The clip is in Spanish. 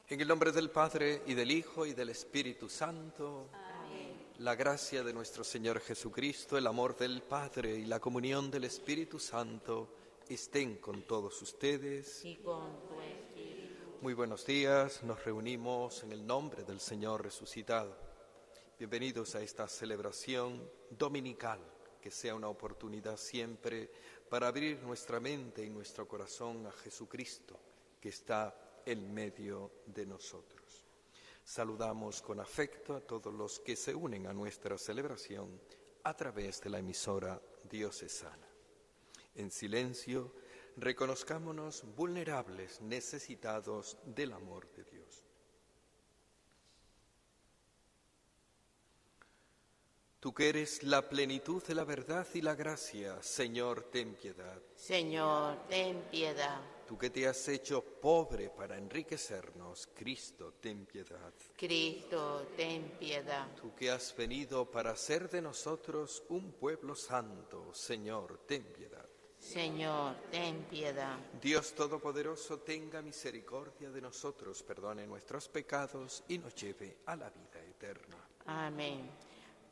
En el nombre del Padre, y del Hijo, y del Espíritu Santo. Amén. La gracia de nuestro Señor Jesucristo, el amor del Padre y la comunión del Espíritu Santo estén con todos ustedes. Y con tu espíritu. Muy buenos días, nos reunimos en el nombre del Señor resucitado. Bienvenidos a esta celebración dominical, que sea una oportunidad siempre para abrir nuestra mente y nuestro corazón a Jesucristo, que está en medio de nosotros. Saludamos con afecto a todos los que se unen a nuestra celebración a través de la emisora diocesana. En silencio, reconozcámonos vulnerables, necesitados del amor de Dios. Tú que eres la plenitud de la verdad y la gracia, Señor, ten piedad. Señor, ten piedad. Tú que te has hecho pobre para enriquecernos, Cristo, ten piedad. Cristo, ten piedad. Tú que has venido para hacer de nosotros un pueblo santo, Señor, ten piedad. Señor, ten piedad. Dios Todopoderoso, tenga misericordia de nosotros, perdone nuestros pecados y nos lleve a la vida eterna. Amén.